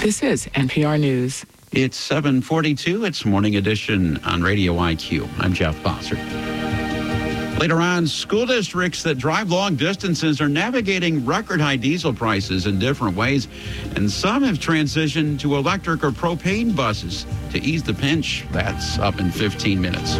This is NPR News. It's 7:42. It's Morning Edition on Radio IQ. I'm Jeff Bossert. Later on, school districts that drive long distances are navigating record-high diesel prices in different ways, and some have transitioned to electric or propane buses to ease the pinch. That's up in 15 minutes.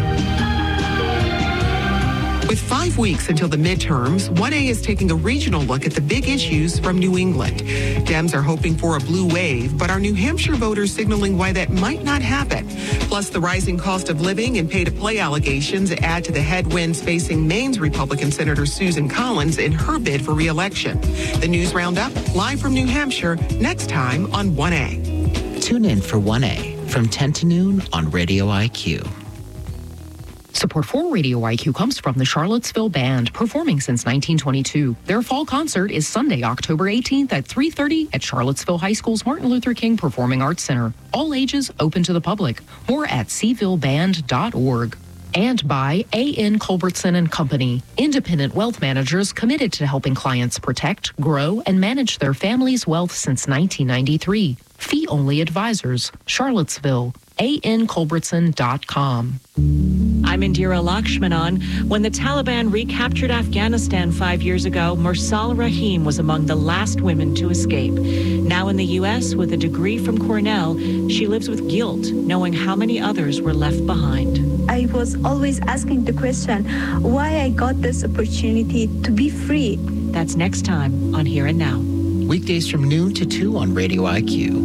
With 5 weeks until the midterms, 1A is taking a regional look at the big issues from New England. Dems are hoping for a blue wave, but are New Hampshire voters signaling why that might not happen? Plus, the rising cost of living and pay-to-play allegations add to the headwinds facing Maine's Republican Senator Susan Collins in her bid for re-election. The News Roundup, live from New Hampshire, next time on 1A. Tune in for 1A from 10 to noon on Radio IQ. Support for Radio IQ comes from the Charlottesville Band, performing since 1922. Their fall concert is Sunday, October 18th at 3:30 at Charlottesville High School's Martin Luther King Performing Arts Center. All ages, open to the public. More at cvilleband.org. And by A.N. Culbertson and Company, independent wealth managers committed to helping clients protect, grow, and manage their family's wealth since 1993. Fee-only advisors, Charlottesville, anculbertson.com. I'm Indira Lakshmanan. When the Taliban recaptured Afghanistan 5 years ago, Mursal Rahim was among the last women to escape. Now in the U.S., with a degree from Cornell, she lives with guilt, knowing how many others were left behind. I was always asking the question, why I got this opportunity to be free. That's next time on Here and Now. Weekdays from noon to 2 on Radio IQ.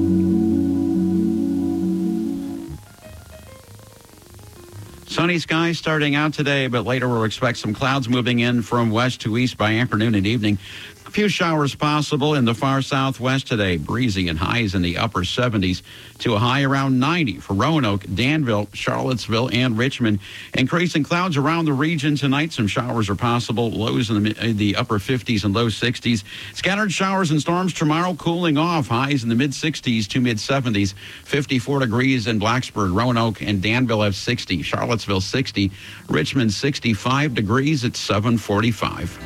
Sunny skies starting out today, but later we'll expect some clouds moving in from west to east by afternoon and evening. A few showers possible in the far southwest today. Breezy and highs in the upper 70s to a high around 90 for Roanoke, Danville, Charlottesville, and Richmond. Increasing clouds around the region tonight. Some showers are possible. Lows in the upper 50s and low 60s. Scattered showers and storms tomorrow, cooling off. Highs in the mid-60s to mid-70s. 54 degrees in Blacksburg, Roanoke, and Danville have 60. Charlottesville 60. Richmond 65 degrees at 7:45.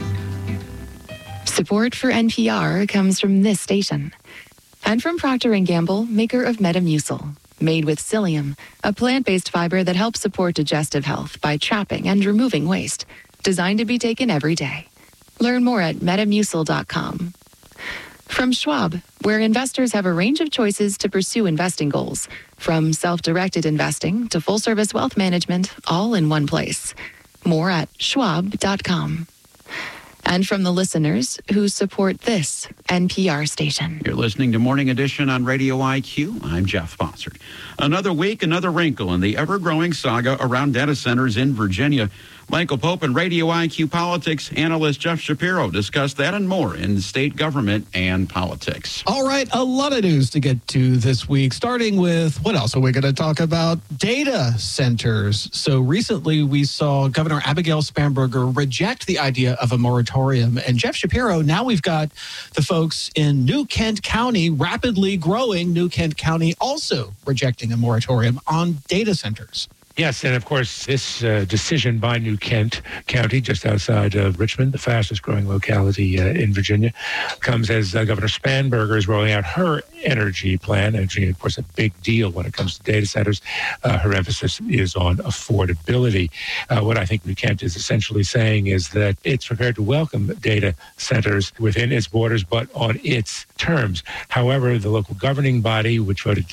Support for NPR comes from this station and from Procter & Gamble, maker of Metamucil, made with psyllium, a plant-based fiber that helps support digestive health by trapping and removing waste, designed to be taken every day. Learn more at metamucil.com. From Schwab, where investors have a range of choices to pursue investing goals, from self-directed investing to full-service wealth management, all in one place. More at schwab.com. And from the listeners who support this NPR station. You're listening to Morning Edition on Radio IQ. I'm Jeff Bossert. Another week, another wrinkle in the ever-growing saga around data centers in Virginia. Michael Pope and Radio IQ politics analyst Jeff Shapiro discuss that and more in state government and politics. All right, a lot of news to get to this week, starting with what else are we going to talk about? Data centers. So recently we saw Governor Abigail Spanberger reject the idea of a moratorium. And Jeff Shapiro, now we've got the folks in New Kent County, rapidly growing New Kent County, also rejecting a moratorium on data centers. Yes, and of course, this decision by New Kent County, just outside of Richmond, the fastest growing locality in Virginia, comes as Governor Spanberger is rolling out her energy plan. Energy, of course, a big deal when it comes to data centers. Her emphasis is on affordability. What I think New Kent is essentially saying is that it's prepared to welcome data centers within its borders, but on its terms. However, the local governing body, which voted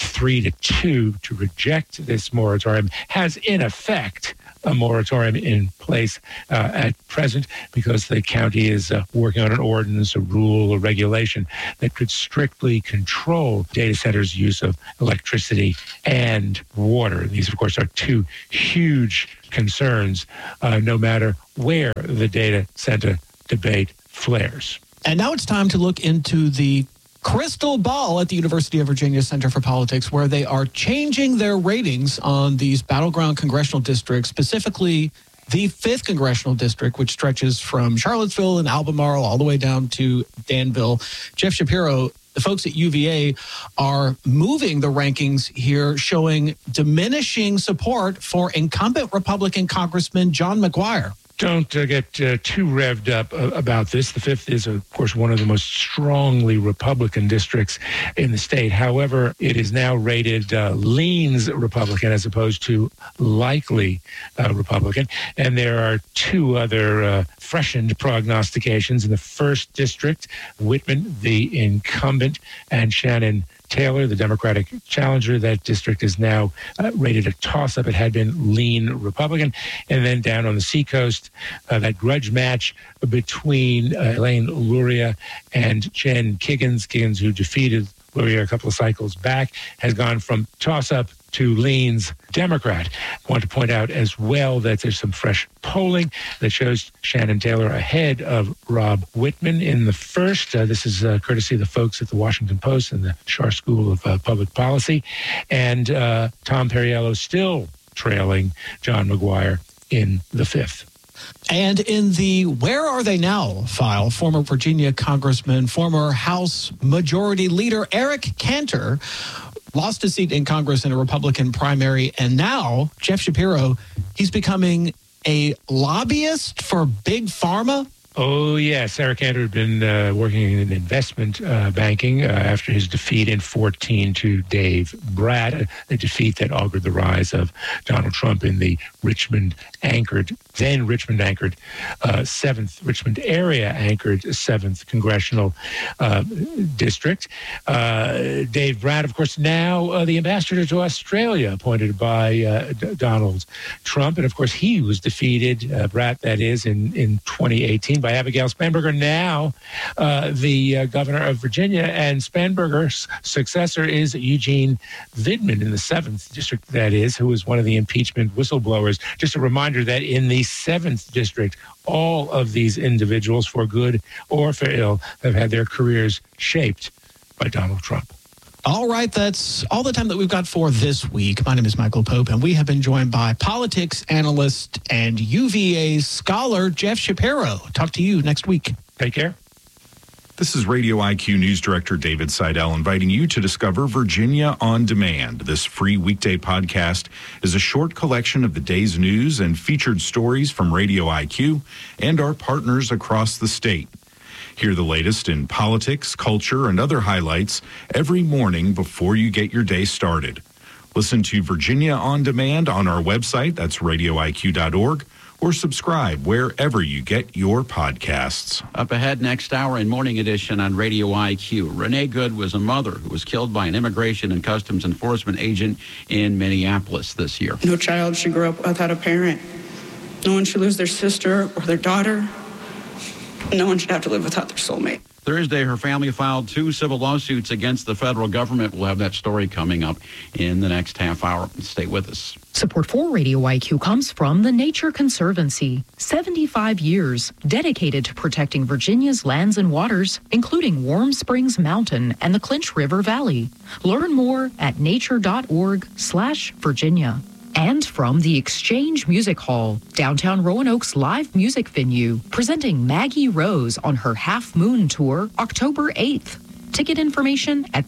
3-2 to reject this moratorium, has in effect a moratorium in place at present because the county is working on an ordinance, a rule, a regulation that could strictly control data centers' use of electricity and water. These, of course, are two huge concerns no matter where the data center debate flares. And now it's time to look into the crystal ball at the University of Virginia Center for Politics, where they are changing their ratings on these battleground congressional districts, specifically the 5th congressional district, which stretches from Charlottesville and Albemarle all the way down to Danville. Jeff Shapiro, the folks at UVA are moving the rankings here, showing diminishing support for incumbent Republican Congressman John McGuire. don't get too revved up about this. The 5th is, of course, one of the most strongly Republican districts in the state. However, it is now rated leans Republican as opposed to likely Republican. And there are two other freshened prognostications. In the 1st district, Whitman, the incumbent, and Shannon Taylor, the Democratic challenger. That district is now rated a toss-up. It had been lean Republican. And then down on the seacoast, that grudge match between Elaine Luria and Jen Kiggins. Kiggins, who defeated Luria a couple of cycles back, has gone from toss-up to leans Democrat. I want to point out as well that there's some fresh polling that shows Shannon Taylor ahead of Rob Whitman in the 1st. This is courtesy of the folks at the Washington Post and the Schar School of Public Policy. And Tom Perriello still trailing John McGuire in the 5th. And in the Where Are They Now file, former Virginia Congressman, former House Majority Leader Eric Cantor lost his seat in Congress in a Republican primary. And now, Jeff Shapiro, he's becoming a lobbyist for Big Pharma. Oh, yes. Eric Cantor had been working in investment banking after his defeat in 2014 to Dave Brat, a defeat that augured the rise of Donald Trump in the Richmond-area-anchored 7th congressional district. Dave Brat, of course, now the ambassador to Australia, appointed by Donald Trump. And, of course, he was defeated, Brat, that is, in 2018 by Abigail Spanberger, now the governor of Virginia. And Spanberger's successor is Eugene Vidman in the 7th district, that is, who was one of the impeachment whistleblowers. Just a reminder that in the 7th district, all of these individuals, for good or for ill, have had their careers shaped by Donald Trump. All right, that's all the time that we've got for this week. My name is Michael Pope, and we have been joined by politics analyst and UVA scholar Jeff Shapiro. Talk to you next week. Take care. This is Radio IQ News Director David Seidel inviting you to discover Virginia on Demand. This free weekday podcast is a short collection of the day's news and featured stories from Radio IQ and our partners across the state. Hear the latest in politics, culture, and other highlights every morning before you get your day started. Listen to Virginia on Demand on our website, that's radioiq.org, or subscribe wherever you get your podcasts. Up ahead next hour in Morning Edition on Radio IQ. Renee Good was a mother who was killed by an Immigration and Customs Enforcement agent in Minneapolis this year. No child should grow up without a parent. No one should lose their sister or their daughter. No one should have to live without their soulmate. Thursday, her family filed 2 civil lawsuits against the federal government. We'll have that story coming up in the next half hour. Stay with us. Support for Radio IQ comes from the Nature Conservancy. 75 years dedicated to protecting Virginia's lands and waters, including Warm Springs Mountain and the Clinch River Valley. Learn more at nature.org/Virginia. And from the Exchange Music Hall, downtown Roanoke's live music venue, presenting Maggie Rose on her Half Moon Tour, October 8th. Ticket information at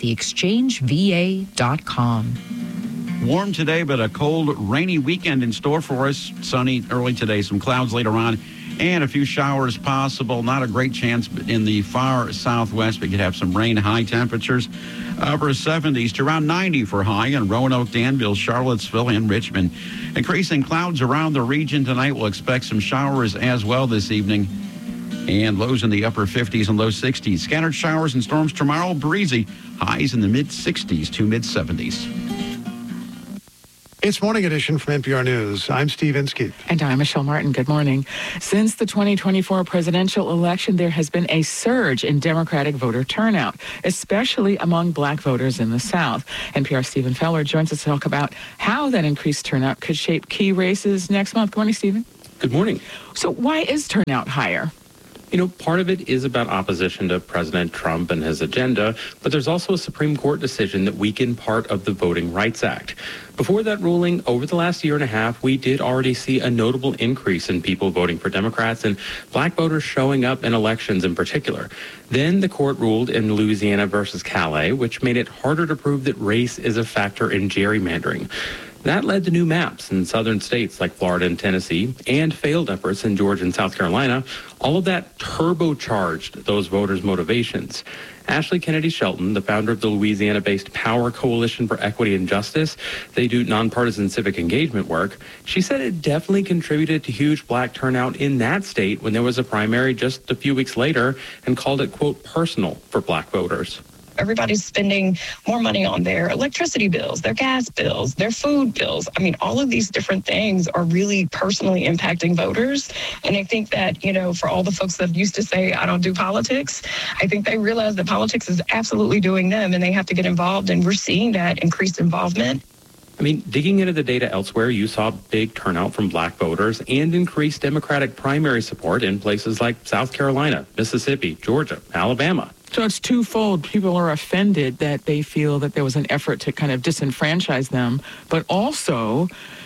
theexchangeva.com. Warm today, but a cold, rainy weekend in store for us. Sunny early today, some clouds later on, and a few showers possible. Not a great chance in the far southwest. We could have some rain, high temperatures upper 70s to around 90 for high in Roanoke, Danville, Charlottesville, and Richmond. Increasing clouds around the region tonight. We'll expect some showers as well this evening. And lows in the upper 50s and low 60s. Scattered showers and storms tomorrow. Breezy. Highs in the mid-60s to mid-70s. It's Morning Edition from NPR News. I'm Steve Inskeep. And I'm Michelle Martin. Good morning. Since the 2024 presidential election, there has been a surge in Democratic voter turnout, especially among black voters in the South. NPR's Stephen Feller joins us to talk about how that increased turnout could shape key races next month. Good morning, Stephen. Good morning. So why is turnout higher? You know, part of it is about opposition to President Trump and his agenda, but there's also a Supreme Court decision that weakened part of the Voting Rights Act. Before that ruling, over the last year and a half, we did already see a notable increase in people voting for Democrats and black voters showing up in elections in particular. Then the court ruled in Louisiana versus Calais, which made it harder to prove that race is a factor in gerrymandering. That led to new maps in southern states like Florida and Tennessee, and failed efforts in Georgia and South Carolina. All of that turbocharged those voters' motivations. Ashley Kennedy Shelton, the founder of the Louisiana-based Power Coalition for Equity and Justice, they do nonpartisan civic engagement work. She said it definitely contributed to huge black turnout in that state when there was a primary just a few weeks later, and called it, quote, personal for black voters. Everybody's spending more money on their electricity bills, their gas bills, their food bills. I mean, all of these different things are really personally impacting voters. And I think that, for all the folks that used to say, I don't do politics, I think they realize that politics is absolutely doing them and they have to get involved. And we're seeing that increased involvement. I mean, digging into the data elsewhere, you saw big turnout from black voters and increased Democratic primary support in places like South Carolina, Mississippi, Georgia, Alabama. So it's twofold. People are offended that they feel that there was an effort to kind of disenfranchise them, but also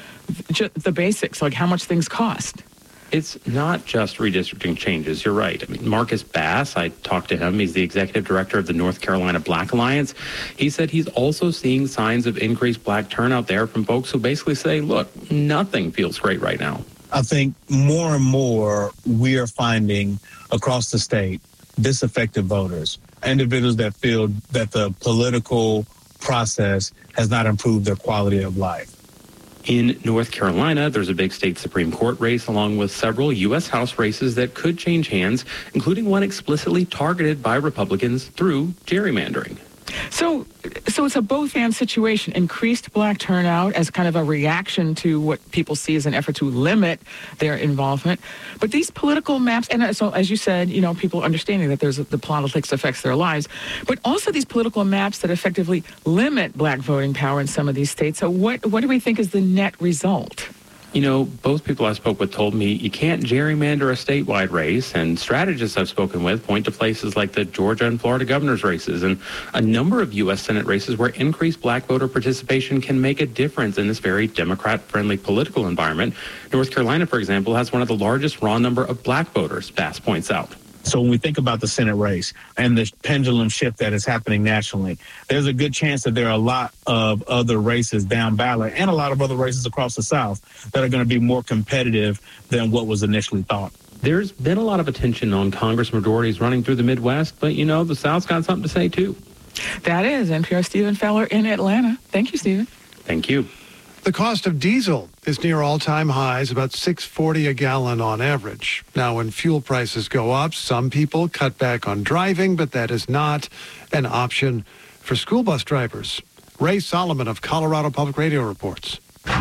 the basics, like how much things cost. It's not just redistricting changes. You're right. I mean, Marcus Bass, I talked to him. He's the executive director of the North Carolina Black Alliance. He said he's also seeing signs of increased black turnout there from folks who basically say, look, nothing feels great right now. I think more and more we are finding across the state disaffected voters, individuals that feel that the political process has not improved their quality of life. In North Carolina, there's a big state Supreme Court race along with several U.S. House races that could change hands, including one explicitly targeted by Republicans through gerrymandering. So it's a both-and situation. Increased black turnout as kind of a reaction to what people see as an effort to limit their involvement. But these political maps, and so as you said, people understanding that the politics affects their lives, but also these political maps that effectively limit black voting power in some of these states. So what do we think is the net result? Both people I spoke with told me you can't gerrymander a statewide race, and strategists I've spoken with point to places like the Georgia and Florida governor's races and a number of U.S. Senate races where increased black voter participation can make a difference in this very Democrat-friendly political environment. North Carolina, for example, has one of the largest raw number of black voters, Bass points out. So when we think about the Senate race and the pendulum shift that is happening nationally, there's a good chance that there are a lot of other races down ballot and a lot of other races across the South that are going to be more competitive than what was initially thought. There's been a lot of attention on Congress majorities running through the Midwest, but, the South's got something to say, too. That is NPR Stephen Feller in Atlanta. Thank you, Stephen. Thank you. The cost of diesel is near all-time highs, about $6.40 a gallon on average. Now, when fuel prices go up, some people cut back on driving, but that is not an option for school bus drivers. Ray Solomon of Colorado Public Radio reports.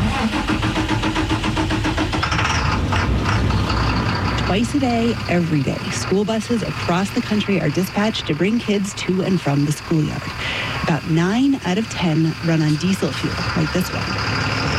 Twice a day, every day, school buses across the country are dispatched to bring kids to and from the schoolyard. About 9 out of 10 run on diesel fuel, like this one.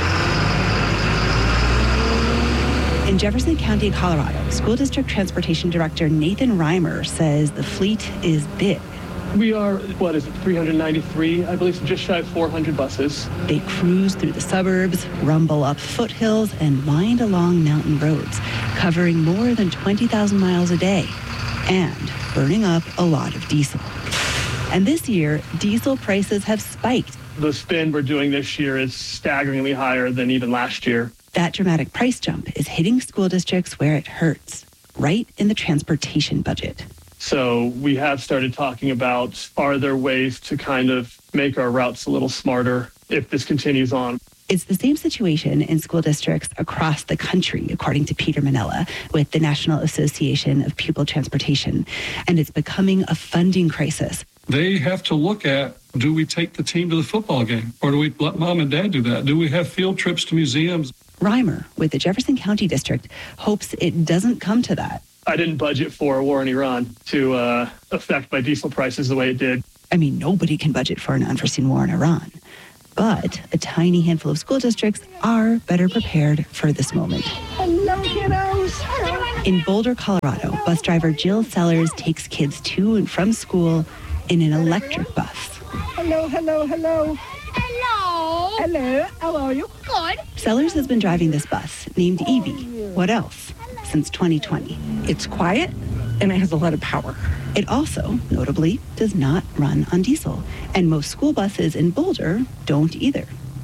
In Jefferson County, Colorado, School District Transportation Director Nathan Reimer says the fleet is big. We are, 393, I believe, just shy of 400 buses. They cruise through the suburbs, rumble up foothills, and wind along mountain roads, covering more than 20,000 miles a day and burning up a lot of diesel. And this year, diesel prices have spiked. The spend we're doing this year is staggeringly higher than even last year. That dramatic price jump is hitting school districts where it hurts, right in the transportation budget. So we have started talking about, are there ways to kind of make our routes a little smarter if this continues on? It's the same situation in school districts across the country, according to Peter Manella with the National Association of Pupil Transportation. And it's becoming a funding crisis. They have to look at, do we take the team to the football game? Or do we let mom and dad do that? Do we have field trips to museums? Reimer with the Jefferson County District hopes it doesn't come to that. I didn't budget for a war in Iran to affect my diesel prices the way it did. I mean, nobody can budget for an unforeseen war in Iran. But a tiny handful of school districts are better prepared for this moment. Hello, kiddos. In Boulder, Colorado, bus driver Jill Sellers takes kids to and from school in an electric bus. Hello, hello, hello. Hello. Hello, how are you? Good. Sellers has been driving this bus, named Evie. What else? Since 2020. It's quiet and it has a lot of power. It also, notably, does not run on diesel. And most school buses in Boulder don't either.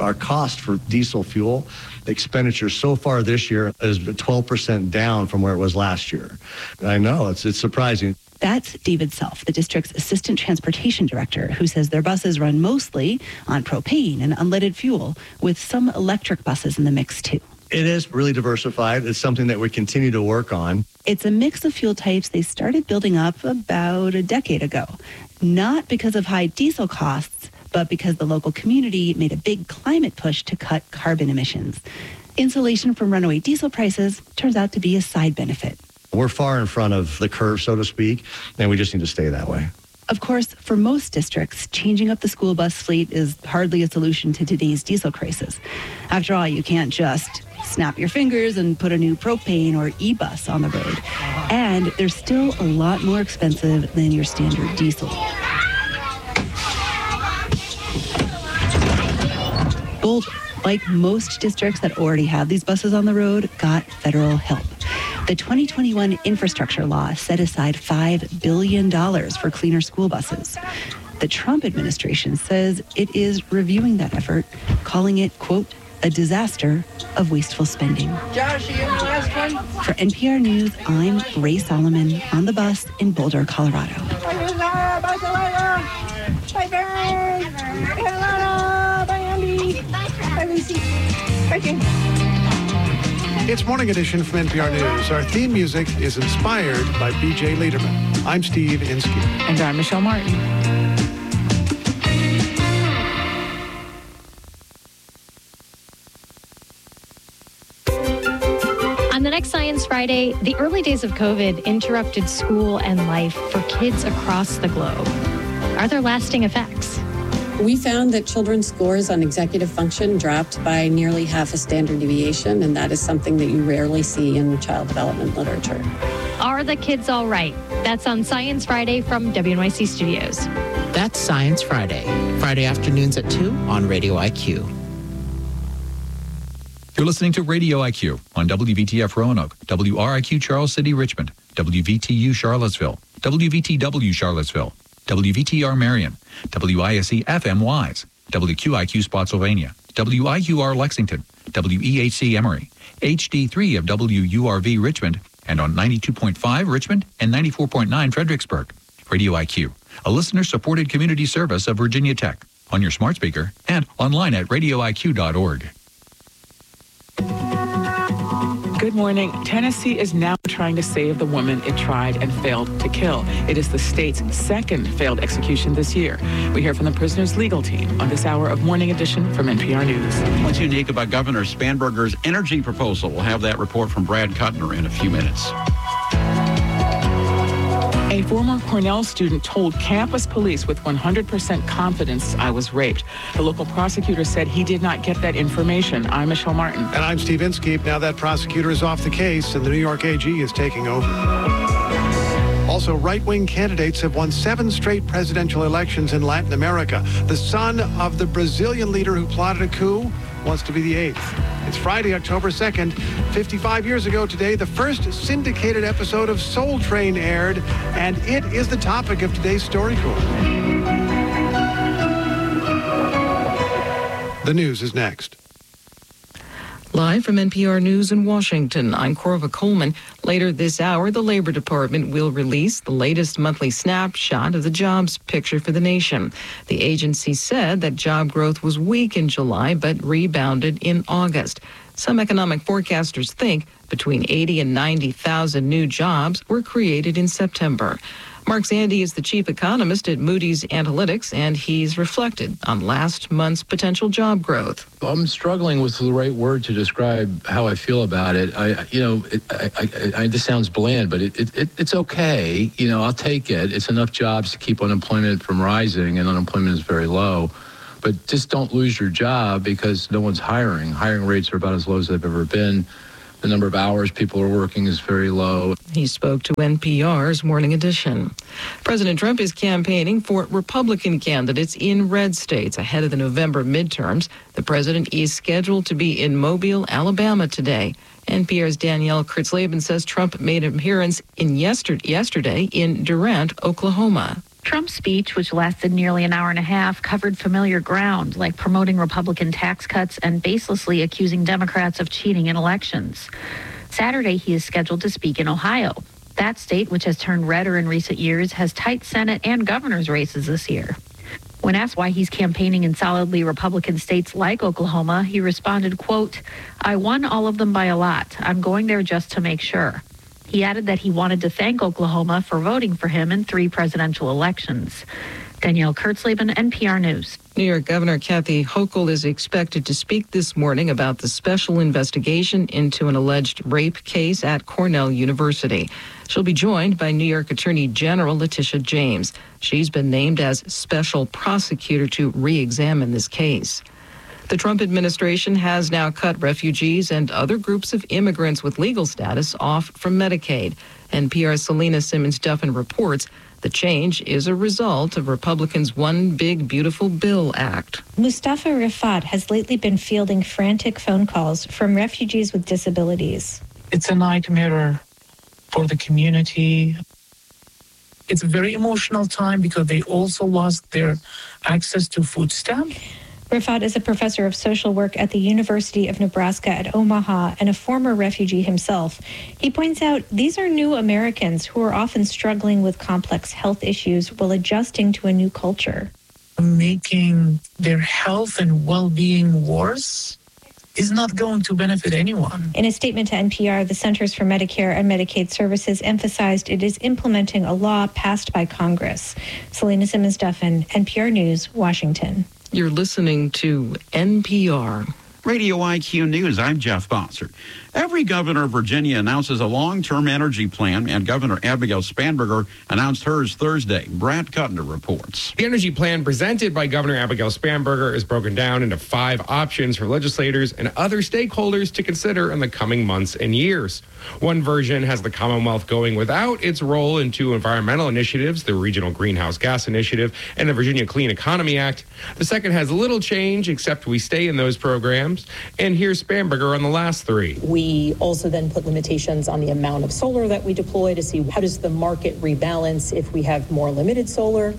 Our cost for diesel fuel expenditure so far this year is 12% down from where it was last year. I know, it's surprising. That's David Self, the district's assistant transportation director, who says their buses run mostly on propane and unleaded fuel, with some electric buses in the mix too. It is really diversified. It's something that we continue to work on. It's a mix of fuel types they started building up about a decade ago, not because of high diesel costs, but because the local community made a big climate push to cut carbon emissions. Insulation from runaway diesel prices turns out to be a side benefit. We're far in front of the curve, so to speak, and we just need to stay that way. Of course, for most districts, changing up the school bus fleet is hardly a solution to today's diesel crisis. After all, you can't just snap your fingers and put a new propane or e-bus on the road. And they're still a lot more expensive than your standard diesel. Boulder, like most districts that already have these buses on the road, got federal help. The 2021 infrastructure law set aside $5 billion for cleaner school buses. The Trump administration says it is reviewing that effort, calling it, quote, a disaster of wasteful spending. Josh, you have the last one? For NPR News, I'm Ray Solomon on the bus in Boulder, Colorado. Bye, Barry. Bye, Alana. Bye, Andy. Bye, Lucy. Bye, Jane. It's Morning Edition from NPR News. Our theme music is inspired by B.J. Lederman. I'm Steve Inskeep. And I'm Michelle Martin. On the next Science Friday, the early days of COVID interrupted school and life for kids across the globe. Are there lasting effects? We found that children's scores on executive function dropped by nearly half a standard deviation, and that is something that you rarely see in child development literature. Are the kids all right? That's on Science Friday from WNYC Studios. That's Science Friday. Friday afternoons at 2 on Radio IQ. You're listening to Radio IQ on WVTF Roanoke, WRIQ Charles City Richmond, WVTU Charlottesville, WVTW Charlottesville, WVTR Marion, WISE FM Wise, WQIQ Spotsylvania, WIUR Lexington, WEHC Emory, HD3 of WURV Richmond, and on 92.5 Richmond and 94.9 Fredericksburg. Radio IQ, a listener-supported community service of Virginia Tech, on your smart speaker and online at radioiq.org. Good morning. Tennessee is now trying to save the woman it tried and failed to kill. It is the state's second failed execution this year. We hear from the prisoner's legal team on this hour of Morning Edition from NPR News. What's unique about Governor Spanberger's energy proposal? We'll have that report from Brad Kuttner in a few minutes. A former Cornell student told campus police with 100% confidence, I was raped. The local prosecutor said he did not get that information. I'm Michelle Martin. And I'm Steve Inskeep. Now that prosecutor is off the case and the New York AG is taking over. Also, right-wing candidates have won 7 straight presidential elections in Latin America. The son of the Brazilian leader who plotted a coup wants to be the 8th. It's Friday, October 2nd. 55 years ago today, the first syndicated episode of Soul Train aired, and it is the topic of today's Story Corps. The news is next. Live from NPR News in Washington, I'm Corva Coleman. Later this hour, the Labor Department will release the latest monthly snapshot of the jobs picture for the nation. The agency said that job growth was weak in July, but rebounded in August. Some economic forecasters think between 80 and 90,000 new jobs were created in September. Mark Zandi is the chief economist at Moody's Analytics, and he's reflected on last month's potential job growth. I'm struggling with the right word to describe how I feel about it. This sounds bland, but it's okay. I'll take it. It's enough jobs to keep unemployment from rising, and unemployment is very low. But just don't lose your job because no one's hiring. Hiring rates are about as low as they've ever been. The number of hours people are working is very low. He spoke to NPR's Morning Edition. President Trump is campaigning for Republican candidates in red states ahead of the November midterms. The president is scheduled to be in Mobile, Alabama today. NPR's Danielle Kurtzleben says Trump made an appearance yesterday in Durant, Oklahoma. Trump's speech, which lasted nearly an hour and a half, covered familiar ground, like promoting Republican tax cuts and baselessly accusing Democrats of cheating in elections. Saturday, he is scheduled to speak in Ohio. That state, which has turned redder in recent years, has tight Senate and governor's races this year. When asked why he's campaigning in solidly Republican states like Oklahoma, he responded, quote, "I won all of them by a lot. I'm going there just to make sure." He added that he wanted to thank Oklahoma for voting for him in 3 presidential elections. Danielle Kurtzleben, NPR News. New York Governor Kathy Hochul is expected to speak this morning about the special investigation into an alleged rape case at Cornell University. She'll be joined by New York Attorney General Letitia James. She's been named as special prosecutor to re-examine this case. The Trump administration has now cut refugees and other groups of immigrants with legal status off from Medicaid. NPR's Selena Simmons-Duffin reports the change is a result of Republicans' One Big Beautiful Bill Act. Mustafa Rifat has lately been fielding frantic phone calls from refugees with disabilities. It's a nightmare for the community. It's a very emotional time because they also lost their access to food stamps. Rifat is a professor of social work at the University of Nebraska at Omaha and a former refugee himself. He points out these are new Americans who are often struggling with complex health issues while adjusting to a new culture. Making their health and well-being worse is not going to benefit anyone. In a statement to NPR, the Centers for Medicare and Medicaid Services emphasized it is implementing a law passed by Congress. Selena Simmons-Duffin, NPR News, Washington. You're listening to NPR. Radio IQ News, I'm Jeff Bossert. Every governor of Virginia announces a long-term energy plan, and Governor Abigail Spanberger announced hers Thursday. Brad Kuttner reports. The energy plan presented by Governor Abigail Spanberger is broken down into 5 options for legislators and other stakeholders to consider in the coming months and years. One version has the Commonwealth going without its role in 2 environmental initiatives, the Regional Greenhouse Gas Initiative and the Virginia Clean Economy Act. The second has little change, except we stay in those programs. And here's Spanberger on the last 3. We also then put limitations on the amount of solar that we deploy to see how does the market rebalance if we have more limited solar.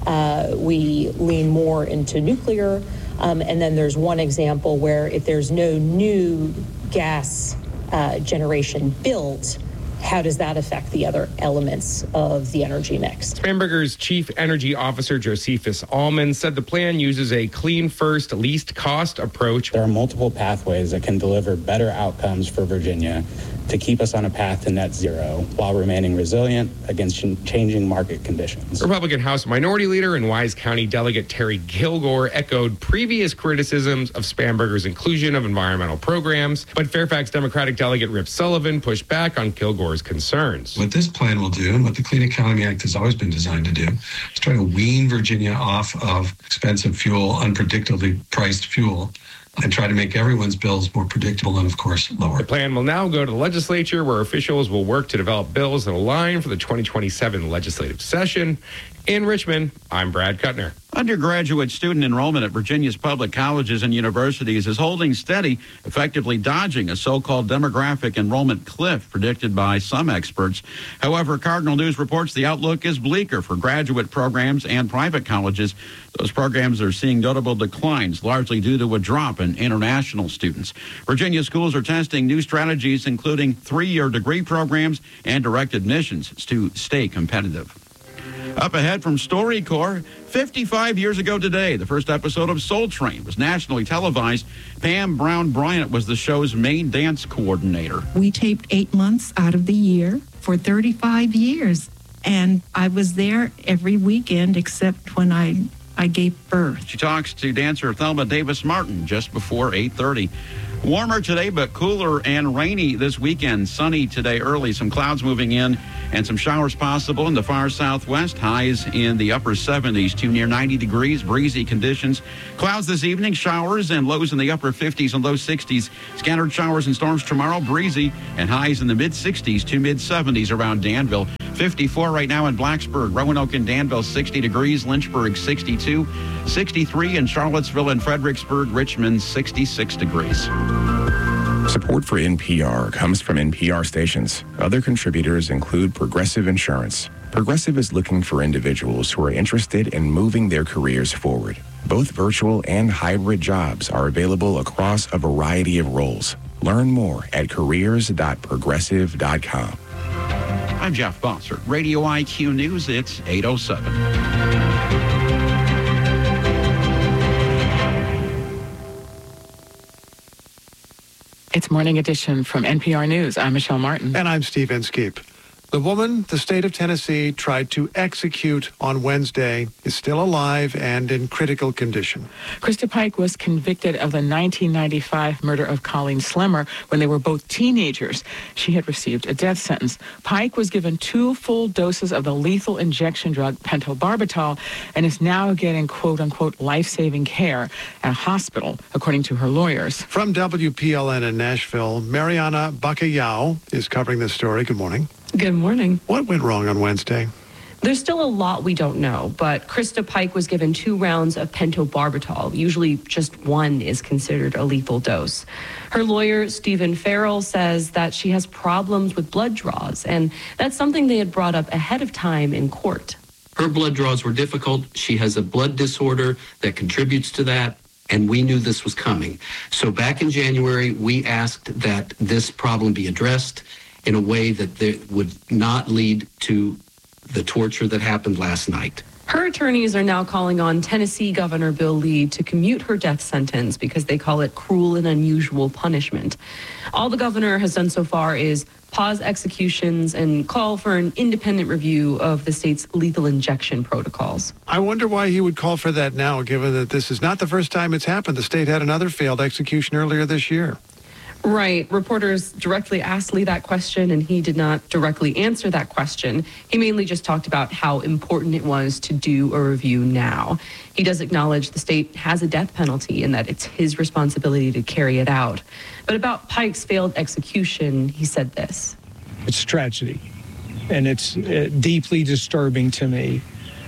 We lean more into nuclear. And then there's one example where if there's no new gas generation built, how does that affect the other elements of the energy mix? Spanberger's Chief Energy Officer, Josephus Allman, said the plan uses a clean first, least cost approach. There are multiple pathways that can deliver better outcomes for Virginia to keep us on a path to net zero while remaining resilient against changing market conditions. Republican House Minority Leader and Wise County Delegate Terry Kilgore echoed previous criticisms of Spanberger's inclusion of environmental programs, but Fairfax Democratic Delegate Rip Sullivan pushed back on Kilgore's concerns. What this plan will do, and what the Clean Economy Act has always been designed to do, is try to wean Virginia off of expensive fuel, unpredictably priced fuel, and try to make everyone's bills more predictable and, of course, lower. The plan will now go to the legislature, where officials will work to develop bills that align for the 2027 legislative session. In Richmond, I'm Brad Kuttner. Undergraduate student enrollment at Virginia's public colleges and universities is holding steady, effectively dodging a so-called demographic enrollment cliff predicted by some experts. However, Cardinal News reports the outlook is bleaker for graduate programs and private colleges. Those programs are seeing notable declines, largely due to a drop in international students. Virginia schools are testing new strategies, including 3-year degree programs and direct admissions to stay competitive. Up ahead from StoryCorps, 55 years ago today, the first episode of Soul Train was nationally televised. Pam Brown Bryant was the show's main dance coordinator. We taped 8 months out of the year for 35 years, and I was there every weekend except when I gave birth. She talks to dancer Thelma Davis Martin just before 8:30. Warmer today, but cooler and rainy this weekend. Sunny today early, some clouds moving in, and some showers possible in the far southwest. Highs in the upper 70s to near 90 degrees. Breezy conditions. Clouds this evening, showers, and lows in the upper 50s and low 60s. Scattered showers and storms tomorrow. Breezy and highs in the mid 60s to mid 70s around Danville. 54 right now in Blacksburg, Roanoke and Danville, 60 degrees. Lynchburg, 62. 63 in Charlottesville and Fredericksburg. Richmond, 66 degrees. Support for NPR comes from NPR stations. Other contributors include Progressive Insurance. Progressive is looking for individuals who are interested in moving their careers forward. Both virtual and hybrid jobs are available across a variety of roles. Learn more at careers.progressive.com. I'm Jeff Bossert. Radio IQ News, it's 8:07. It's Morning Edition from NPR News. I'm Michelle Martin. And I'm Steve Inskeep. The woman the state of Tennessee tried to execute on Wednesday is still alive and in critical condition. Krista Pike was convicted of the 1995 murder of Colleen Slemmer when they were both teenagers. She had received a death sentence. Pike was given 2 full doses of the lethal injection drug pentobarbital and is now getting quote-unquote life-saving care at a hospital, according to her lawyers. From WPLN in Nashville, Mariana Bacallao is covering this story. Good morning. Good morning. What went wrong on Wednesday? There's still a lot we don't know, but Krista Pike was given 2 rounds of pentobarbital. Usually just 1 is considered a lethal dose. Her lawyer, Stephen Farrell, says that she has problems with blood draws, and that's something they had brought up ahead of time in court. Her blood draws were difficult. She has a blood disorder that contributes to that, and we knew this was coming. So back in January, we asked that this problem be addressed in a way that would not lead to the torture that happened last night. Her attorneys are now calling on Tennessee Governor Bill Lee to commute her death sentence because they call it cruel and unusual punishment. All the governor has done so far is pause executions and call for an independent review of the state's lethal injection protocols. I wonder why he would call for that now, given that this is not the first time it's happened. The state had another failed execution earlier this year. Right. Reporters directly asked Lee that question, and he did not directly answer that question. He mainly just talked about how important it was to do a review now. He does acknowledge the state has a death penalty and that it's his responsibility to carry it out. But about Pike's failed execution, he said this. It's a tragedy, and it's deeply disturbing to me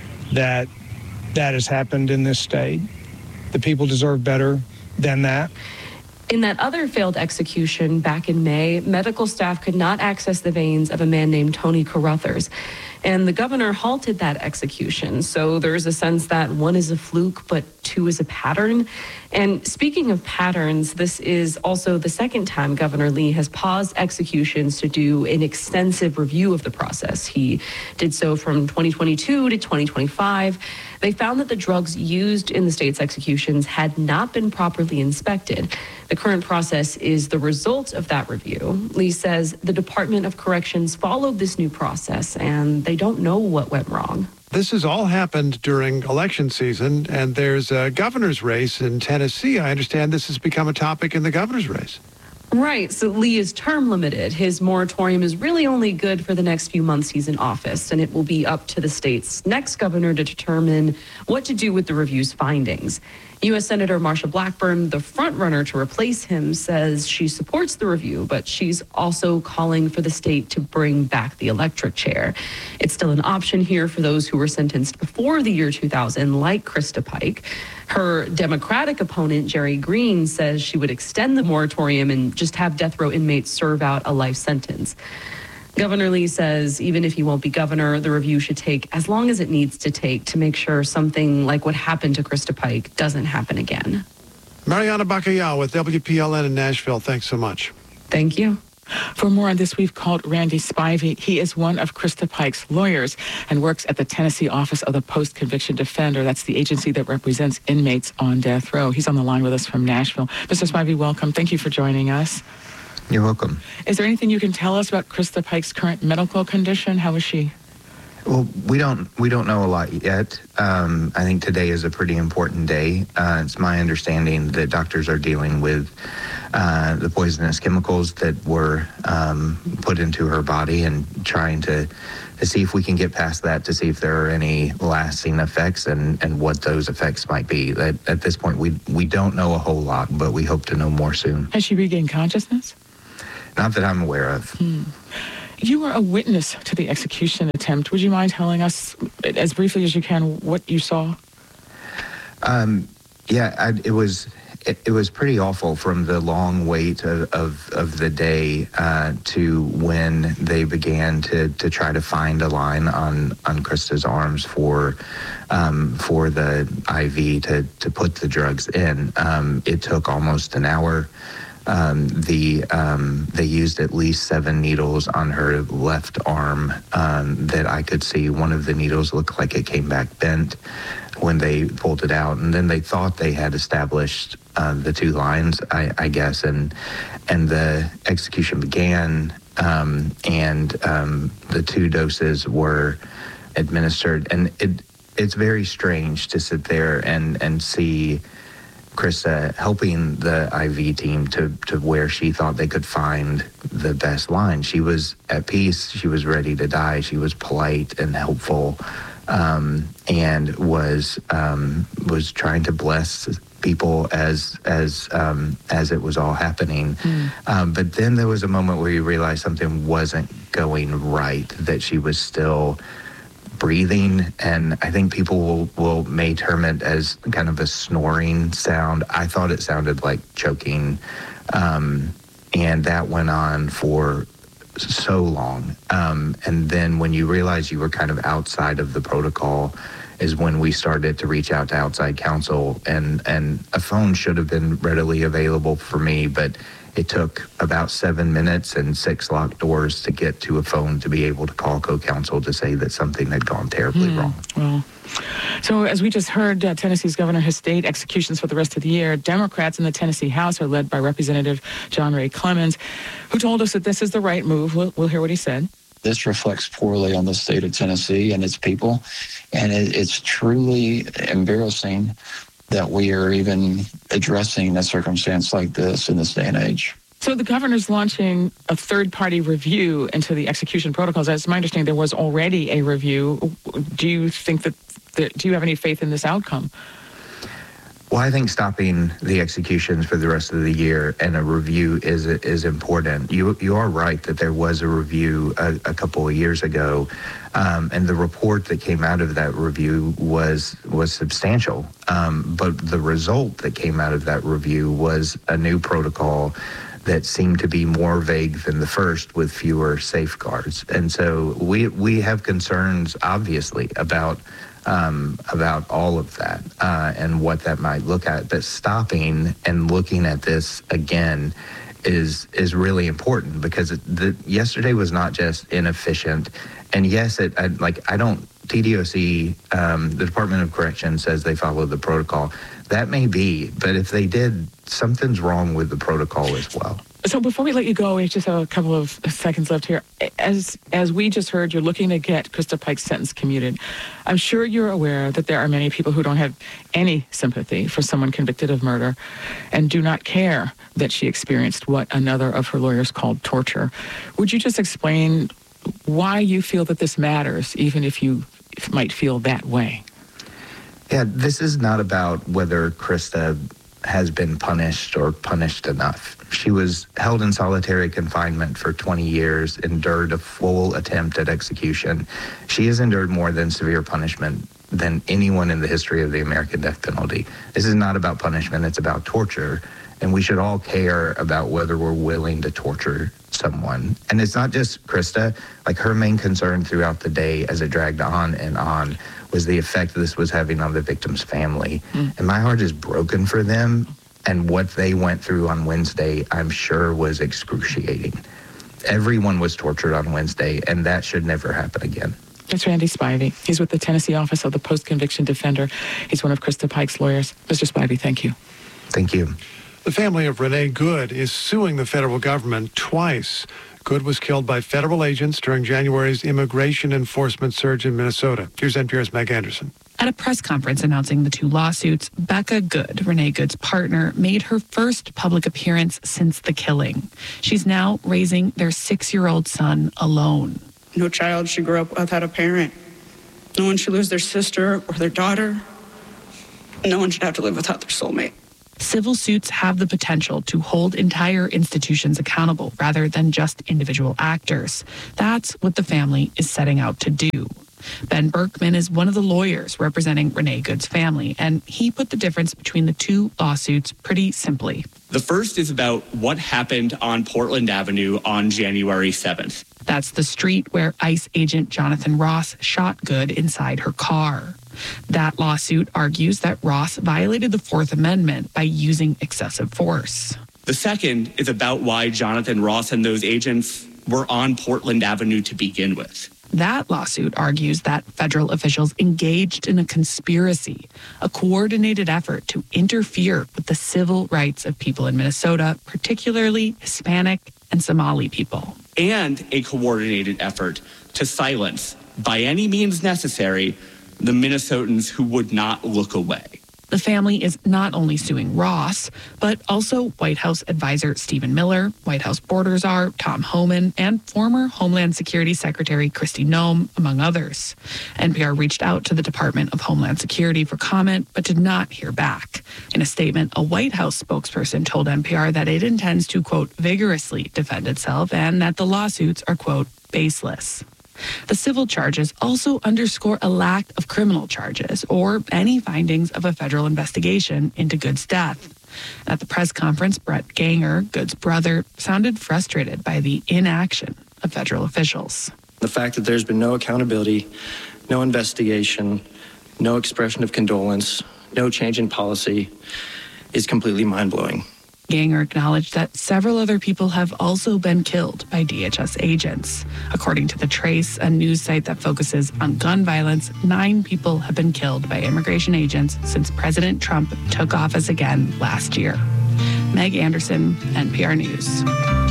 that that has happened in this state. The people deserve better than that. In that other failed execution back in May, medical staff could not access the veins of a man named Tony Carruthers. And the governor halted that execution. So there's a sense that 1 is a fluke, but 2 is a pattern. And speaking of patterns, this is also the second time Governor Lee has paused executions to do an extensive review of the process. He did so from 2022 to 2025. They found that the drugs used in the state's executions had not been properly inspected. The current process is the result of that review. Lee says the Department of Corrections followed this new process and they don't know what went wrong. This has all happened during election season, and there's a governor's race in Tennessee. I understand this has become a topic in the governor's race. Right. So Lee is term limited. His moratorium is really only good for the next few months he's in office, and it will be up to the state's next governor to determine what to do with the review's findings. U.S. Senator Marsha Blackburn, the frontrunner to replace him, says she supports the review, but she's also calling for the state to bring back the electric chair. It's still an option here for those who were sentenced before the year 2000, like Krista Pike. Her Democratic opponent, Jerry Green, says she would extend the moratorium and just have death row inmates serve out a life sentence. Governor Lee says even if he won't be governor, the review should take as long as it needs to take to make sure something like what happened to Krista Pike doesn't happen again. Mariana Bacallao with WPLN in Nashville. Thanks so much. Thank you. For more on this, we've called Randy Spivey. He is one of Krista Pike's lawyers and works at the Tennessee Office of the Post-Conviction Defender. That's the agency that represents inmates on death row. He's on the line with us from Nashville. Mr. Spivey, welcome. Thank you for joining us. You're welcome. Is there anything you can tell us about Krista Pike's current medical condition? How is she? Well, we don't know a lot yet. I think today is a pretty important day. It's my understanding that doctors are dealing with the poisonous chemicals that were put into her body and trying to see if we can get past that, to see if there are any lasting effects and what those effects might be. At this point, we don't know a whole lot, but we hope to know more soon. Has she regained consciousness? Not that I'm aware of. You were a witness to the execution attempt. Would you mind telling us, as briefly as you can, what you saw? It was it was pretty awful from the long wait of the day to when they began to try to find a line on Krista's arms for the IV to put the drugs in. It took almost an hour. They used at least 7 needles on her left arm that I could see. One of the needles looked like it came back bent when they pulled it out, and then they thought they had established the 2 lines, I guess, and the execution began, and the 2 doses were administered, and it's very strange to sit there and see Krista helping the IV team to where she thought they could find the best line. She was at peace. She was ready to die. She was polite and helpful, and was trying to bless people as it was all happening. But then there was a moment where you realized something wasn't going right, that she was still breathing, and I think people may term it as kind of a snoring sound. I thought it sounded like choking, and that went on for so long. And then when you realize you were kind of outside of the protocol is when we started to reach out to outside counsel, and a phone should have been readily available for me, but it took about 7 minutes and 6 locked doors to get to a phone to be able to call co-counsel to say that something had gone terribly wrong. Well, so as we just heard, Tennessee's governor has stayed executions for the rest of the year. Democrats in the Tennessee House are led by Representative John Ray Clemens, who told us that this is the right move. We'll hear what he said. This reflects poorly on the state of Tennessee and its people, and it's truly embarrassing that we are even addressing a circumstance like this in this day and age. So the governor's launching a third-party review into the execution protocols. As my understanding, there was already a review. Do you think do you have any faith in this outcome? Well, I think stopping the executions for the rest of the year and a review is important. You are right that there was a review a couple of years ago, and the report that came out of that review was substantial. But the result that came out of that review was a new protocol that seemed to be more vague than the first, with fewer safeguards. And so we have concerns, obviously, about all of that and what that might look at. But stopping and looking at this again is really important, because yesterday was not just inefficient. And yes, TDOC, the Department of Corrections, says they followed the protocol. That may be, but if they did, something's wrong with the protocol as well. So before we let you go, we just have a couple of seconds left here. As we just heard, you're looking to get Krista Pike's sentence commuted. I'm sure you're aware that there are many people who don't have any sympathy for someone convicted of murder and do not care that she experienced what another of her lawyers called torture. Would you just explain why you feel that this matters, even if you might feel that way? Yeah, this is not about whether Krista has been punished or punished enough. She was held in solitary confinement for 20 years, endured a full attempt at execution. She has endured more than severe punishment than anyone in the history of the American death penalty. This is not about punishment, it's about torture. And we should all care about whether we're willing to torture someone. And it's not just Krista. Like, her main concern throughout the day as it dragged on and on was the effect this was having on the victim's family. And my heart is broken for them, and what they went through on Wednesday, I'm sure, was excruciating. Everyone was tortured on Wednesday, and that should never happen again. That's Randy Spivey. He's with the Tennessee Office of the Post-Conviction Defender. He's one of Krista Pike's lawyers. Mr. Spivey, thank you. Thank you. The family of Renee Good is suing the federal government twice. Good was killed by federal agents during January's immigration enforcement surge in Minnesota. Here's NPR's Meg Anderson. At a press conference announcing the 2 lawsuits, Becca Good, Renee Good's partner, made her first public appearance since the killing. She's now raising their 6-year-old son alone. No child should grow up without a parent. No one should lose their sister or their daughter. No one should have to live without their soulmate. Civil suits have the potential to hold entire institutions accountable rather than just individual actors. That's what the family is setting out to do. Ben Berkman is one of the lawyers representing Renee Good's family, and he put the difference between the two lawsuits pretty simply. The first is about what happened on Portland Avenue on January 7th. That's the street where ICE agent Jonathan Ross shot Good inside her car. That lawsuit argues that Ross violated the Fourth Amendment by using excessive force. The second is about why Jonathan Ross and those agents were on Portland Avenue to begin with. That lawsuit argues that federal officials engaged in a conspiracy, a coordinated effort to interfere with the civil rights of people in Minnesota, particularly Hispanic and Somali people. And a coordinated effort to silence, by any means necessary, the Minnesotans who would not look away. The family is not only suing Ross, but also White House advisor Stephen Miller, White House border czar Tom Homan, and former Homeland Security Secretary Kristi Noem, among others. NPR reached out to the Department of Homeland Security for comment, but did not hear back. In a statement, a White House spokesperson told NPR that it intends to, quote, vigorously defend itself and that the lawsuits are, quote, baseless. The civil charges also underscore a lack of criminal charges or any findings of a federal investigation into Good's death. At the press conference, Brett Ganger, Good's brother, sounded frustrated by the inaction of federal officials. The fact that there's been no accountability, no investigation, no expression of condolence, no change in policy is completely mind-blowing. Ganger acknowledged that several other people have also been killed by DHS agents. According to The Trace, a news site that focuses on gun violence, 9 people have been killed by immigration agents since President Trump took office again last year. Meg Anderson, NPR News.